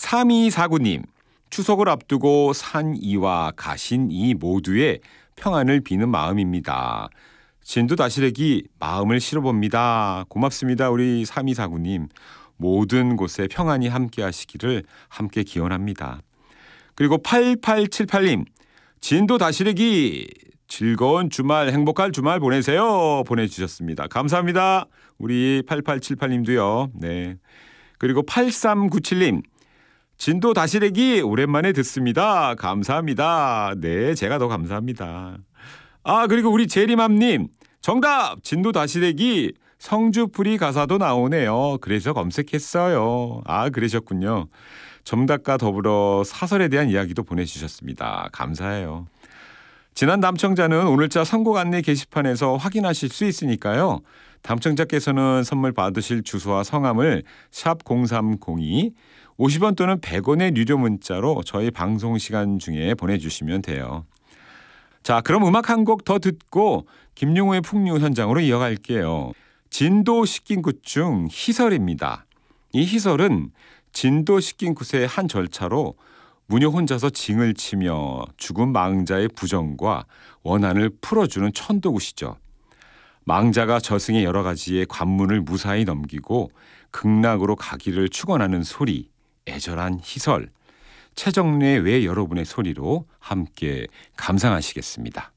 3249님, 추석을 앞두고 산이와 가신이 모두의 평안을 비는 마음입니다. 진도 다시래기 마음을 실어봅니다. 고맙습니다. 우리 3249님. 모든 곳에 평안이 함께 하시기를 함께 기원합니다. 그리고 8878님, 진도 다시래기 즐거운 주말, 행복한 주말 보내세요. 보내주셨습니다. 감사합니다. 우리 8878님도요. 네. 그리고 8397님, 진도 다시래기 오랜만에 듣습니다. 감사합니다. 네, 제가 더 감사합니다. 그리고 우리 제리맘님, 정답! 진도 다시래기 성주풀이 가사도 나오네요. 그래서 검색했어요. 그러셨군요. 정답과 더불어 사설에 대한 이야기도 보내주셨습니다. 감사해요. 지난 당첨자는 오늘자 선곡 안내 게시판에서 확인하실 수 있으니까요. 당첨자께서는 선물 받으실 주소와 성함을 샵 0302 50원 또는 100원의 유료 문자로 저희 방송 시간 중에 보내주시면 돼요. 자, 그럼 음악 한 곡 더 듣고 김용호의 풍류 현장으로 이어갈게요. 진도 식긴굿 중 희설입니다. 이 희설은 진도 식긴굿의 한 절차로 무녀 혼자서 징을 치며 죽은 망자의 부정과 원한을 풀어주는 천도굿이죠. 망자가 저승의 여러 가지의 관문을 무사히 넘기고 극락으로 가기를 축원하는 소리, 애절한 희설, 최정래의 왜 여러분의 소리로 함께 감상하시겠습니다.